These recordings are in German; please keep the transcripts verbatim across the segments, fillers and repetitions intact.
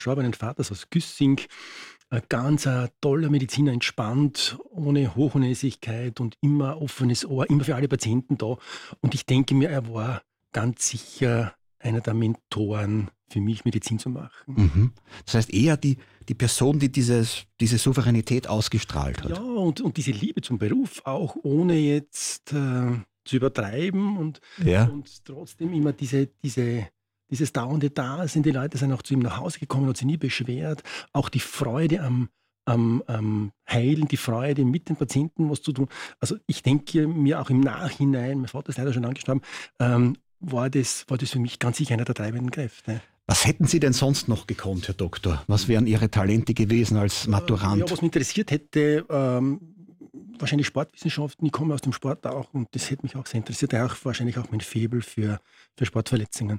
verstorbenen Vaters aus Güssing. Ein ganz ein toller Mediziner, entspannt, ohne Hochnäsigkeit und immer offenes Ohr, immer für alle Patienten da. Und ich denke mir, er war ganz sicher einer der Mentoren für mich, Medizin zu machen. Mhm. Das heißt eher die, die Person, die dieses, diese Souveränität ausgestrahlt hat. Ja, und, und diese Liebe zum Beruf, auch ohne jetzt äh, zu übertreiben und, Ja. und trotzdem immer diese, diese, dieses dauernde Dasein. Die Leute sind auch zu ihm nach Hause gekommen und sich nie beschwert. Auch die Freude am, am, am Heilen, die Freude mit den Patienten was zu tun. Also ich denke mir auch im Nachhinein, mein Vater ist leider schon angestorben, ähm, war, das, war das für mich ganz sicher einer der treibenden Kräfte. Was hätten Sie denn sonst noch gekonnt, Herr Doktor? Was wären Ihre Talente gewesen als Maturant? Ja, was mich interessiert hätte, ähm, wahrscheinlich Sportwissenschaften. Ich komme aus dem Sport auch und das hätte mich auch sehr interessiert. Auch wahrscheinlich auch mein Faible für, für Sportverletzungen.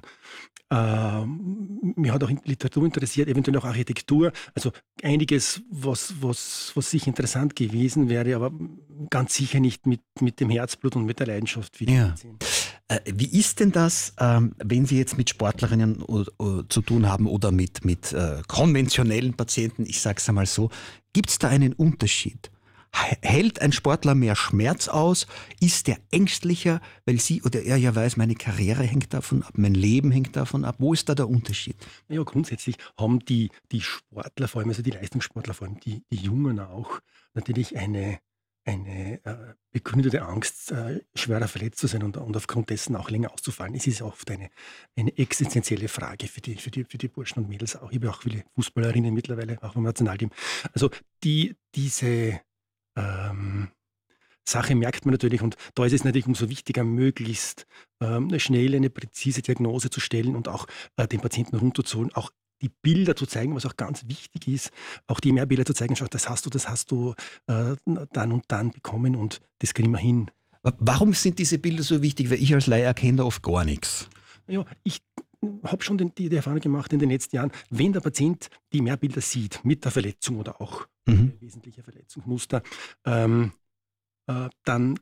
Ähm, mich hat auch Literatur interessiert, eventuell auch Architektur. Also einiges, was, was, was sicher interessant gewesen wäre, aber ganz sicher nicht mit, mit dem Herzblut und mit der Leidenschaft wie die Ja. Medizin. Äh, Wie ist denn das, ähm, wenn Sie jetzt mit Sportlerinnen o- o- zu tun haben oder mit, mit äh, konventionellen Patienten, ich sage es einmal so, gibt es da einen Unterschied? H- Hält ein Sportler mehr Schmerz aus? Ist der ängstlicher, weil sie oder er ja weiß, meine Karriere hängt davon ab, mein Leben hängt davon ab? Wo ist da der Unterschied? Ja, grundsätzlich haben die, die Sportler, vor allem also die Leistungssportler, vor allem die, die Jungen auch, natürlich eine, eine äh, begründete Angst, äh, schwerer verletzt zu sein und, und aufgrund dessen auch länger auszufallen. Es ist oft eine, eine existenzielle Frage für die, für, die, für die Burschen und Mädels auch. Ich habe auch viele Fußballerinnen mittlerweile, auch im Nationalteam. Also die, diese ähm, Sache merkt man natürlich und da ist es natürlich umso wichtiger, möglichst ähm, eine schnelle, eine präzise Diagnose zu stellen und auch äh, den Patienten runterzuholen, auch die Bilder zu zeigen, was auch ganz wichtig ist, auch die mehr Bilder zu zeigen, schau, das hast du, das hast du äh, dann und dann bekommen und das kriegen wir hin. Wa- Warum sind diese Bilder so wichtig? Weil ich als Laie erkenne da oft gar nichts. Ja, ich habe schon den, die, die Erfahrung gemacht in den letzten Jahren, wenn der Patient die Mehrbilder sieht, mit der Verletzung oder auch Mhm. wesentlicher Verletzungsmuster, ähm, äh, dann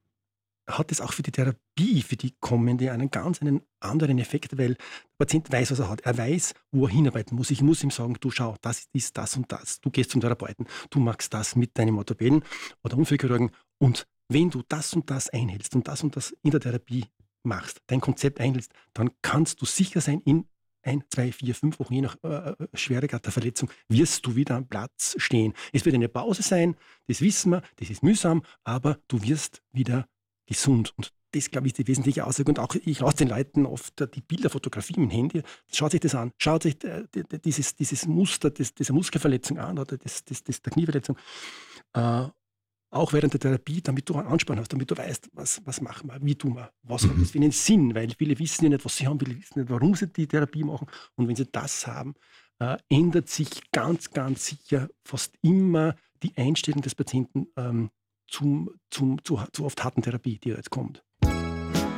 hat es auch für die Therapie, für die kommende, einen ganz einen anderen Effekt, weil der Patient weiß, was er hat. Er weiß, wo er hinarbeiten muss. Ich muss ihm sagen, du schau, das ist das und das. Du gehst zum Therapeuten, du machst das mit deinem Orthopäden oder Unfallchirurgen und wenn du das und das einhältst und das und das in der Therapie machst, dein Konzept einhältst, dann kannst du sicher sein, in ein, zwei, vier, fünf Wochen, je nach äh, Schweregrad der Verletzung, wirst du wieder am Platz stehen. Es wird eine Pause sein, das wissen wir, das ist mühsam, aber du wirst wieder gesund. Und das, glaube ich, ist die wesentliche Aussage. Und auch ich lasse den Leuten oft die Bilder fotografieren mit dem Handy. Schaut sich das an. Schaut sich äh, d- d- dieses, dieses Muster, das, diese Muskelverletzung an oder das, das, das, der Knieverletzung. Äh, auch während der Therapie, damit du einen Anspann hast, damit du weißt, was, was machen wir, wie tun wir, was hat Mhm. das für einen Sinn, weil viele wissen ja nicht, was sie haben, viele wissen nicht, warum sie die Therapie machen. Und wenn sie das haben, äh, ändert sich ganz, ganz sicher fast immer die Einstellung des Patienten ähm, zum, zum, zu, zu oft harten Therapie, die jetzt kommt.